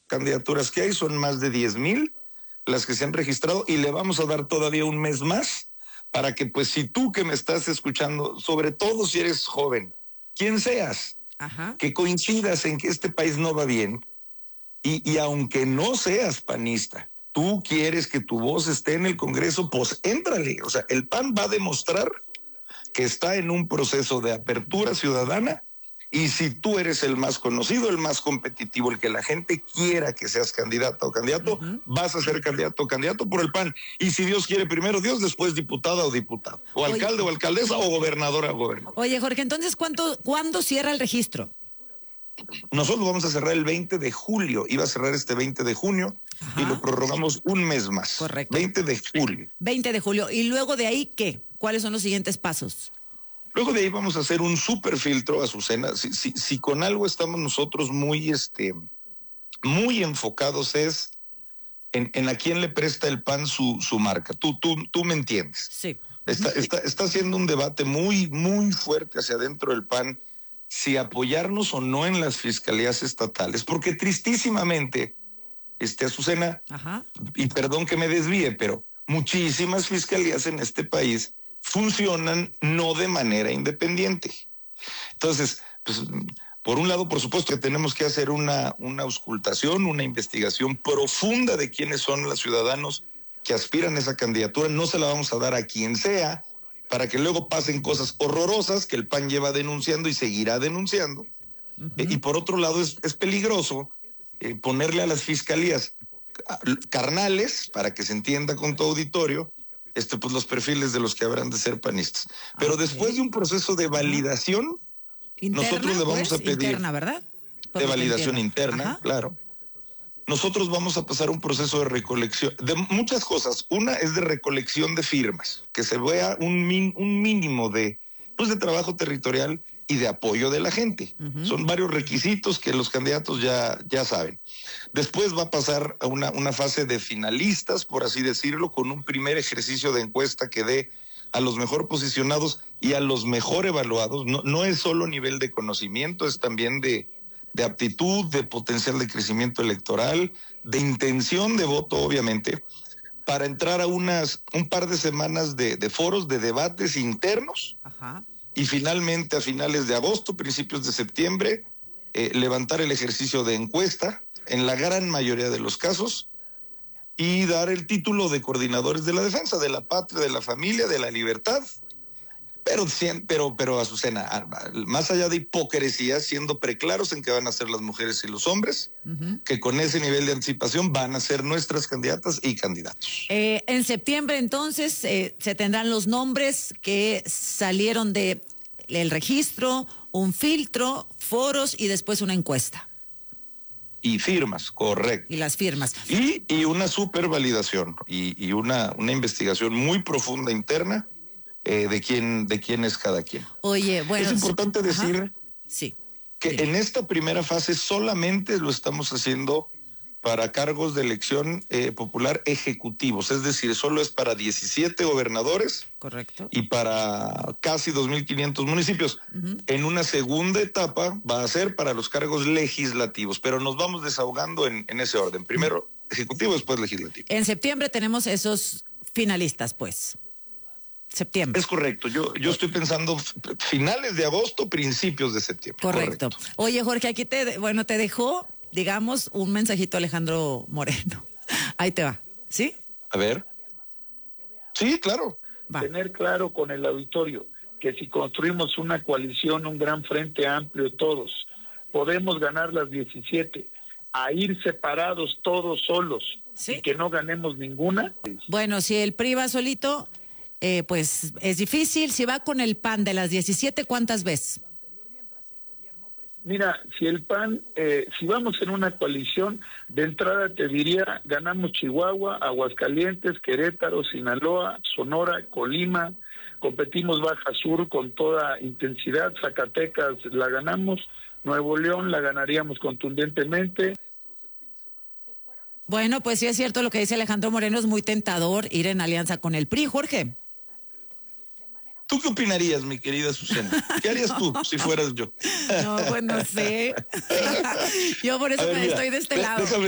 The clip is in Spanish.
candidaturas que hay, son más de 10,000 las que se han registrado y le vamos a dar todavía un mes más para que, pues, si tú que me estás escuchando, sobre todo si eres joven, quien seas, que coincidas en que este país no va bien y aunque no seas panista, tú quieres que tu voz esté en el Congreso, pues éntrale. O sea, el PAN va a demostrar que está en un proceso de apertura ciudadana. Y si tú eres el más conocido, el más competitivo, el que la gente quiera que seas candidata o candidato, vas a ser candidato o candidato por el PAN. Y si Dios quiere, primero Dios, después diputada o diputado, o alcalde o alcaldesa o gobernadora o gobernador. Oye, Jorge, entonces, ¿cuándo cierra el registro? Nosotros vamos a cerrar el 20 de julio. Iba a cerrar este 20 de junio y lo prorrogamos un mes más. Correcto. 20 de julio. 20 de julio. ¿Y luego de ahí qué? ¿Cuáles son los siguientes pasos? Luego de ahí vamos a hacer un super filtro, Azucena. Si con algo estamos nosotros muy enfocados es en a quién le presta el PAN su marca. Tú me entiendes. Sí. Está haciendo un debate muy, muy fuerte hacia adentro del PAN si apoyarnos o no en las fiscalías estatales, porque tristísimamente, Azucena, y perdón que me desvíe, pero muchísimas fiscalías en este país funcionan no de manera independiente. Entonces, pues, por un lado, por supuesto que tenemos que hacer una auscultación, una investigación profunda de quiénes son los ciudadanos que aspiran a esa candidatura. No se la vamos a dar a quien sea, para que luego pasen cosas horrorosas que el PAN lleva denunciando y seguirá denunciando. Y por otro lado, es peligroso ponerle a las fiscalías carnales, para que se entienda con tu auditorio, pues los perfiles de los que habrán de ser panistas. Pero después de un proceso de validación, interna, nosotros le vamos a pedir... Interna, ¿verdad? De validación interna, claro. Nosotros vamos a pasar un proceso de recolección, de muchas cosas. Una es de recolección de firmas, que se vea un mínimo de trabajo territorial y de apoyo de la gente. Son varios requisitos que los candidatos ya saben. Después va a pasar a una fase de finalistas, por así decirlo, con un primer ejercicio de encuesta que dé a los mejor posicionados y a los mejor evaluados. No es solo nivel de conocimiento, es también de aptitud, de potencial de crecimiento electoral, de intención de voto, obviamente, para entrar a un par de semanas de foros, de debates internos. Y finalmente a finales de agosto, principios de septiembre, levantar el ejercicio de encuesta en la gran mayoría de los casos y dar el título de coordinadores de la defensa, de la patria, de la familia, de la libertad. Pero Azucena, más allá de hipocresía, siendo preclaros en que van a ser las mujeres y los hombres, que con ese nivel de anticipación van a ser nuestras candidatas y candidatos. En septiembre, entonces, se tendrán los nombres que salieron del registro, un filtro, foros y después una encuesta. Y firmas, correcto. Y las firmas. Y una supervalidación y una investigación muy profunda interna de quién es cada quien. Oye, bueno. Es importante decir que en esta primera fase solamente lo estamos haciendo para cargos de elección popular ejecutivos, es decir, solo es para 17 gobernadores. Correcto. Y para casi 2,500 municipios. En una segunda etapa va a ser para los cargos legislativos, pero nos vamos desahogando en ese orden. Primero ejecutivo, después legislativo. En septiembre tenemos esos finalistas, pues. Septiembre. Es correcto. Yo estoy pensando finales de agosto, principios de septiembre. Correcto. Oye, Jorge, aquí te dejó, digamos, un mensajito Alejandro Moreno. Ahí te va, ¿sí? A ver. Sí, claro. Va. Tener claro con el auditorio que si construimos una coalición, un gran frente amplio, todos, podemos ganar las 17, a ir separados todos solos, ¿sí? Y que no ganemos ninguna. Bueno, si el PRI va solito, pues es difícil. Si va con el PAN de las 17, ¿cuántas ves? Mira, si el PAN, si vamos en una coalición, de entrada te diría, ganamos Chihuahua, Aguascalientes, Querétaro, Sinaloa, Sonora, Colima, competimos Baja Sur con toda intensidad, Zacatecas la ganamos, Nuevo León la ganaríamos contundentemente. Bueno, pues sí es cierto lo que dice Alejandro Moreno, es muy tentador ir en alianza con el PRI, Jorge. ¿Tú qué opinarías, mi querida Susana? ¿Qué harías tú si fueras yo? No, pues no sé. Yo por eso estoy de este lado.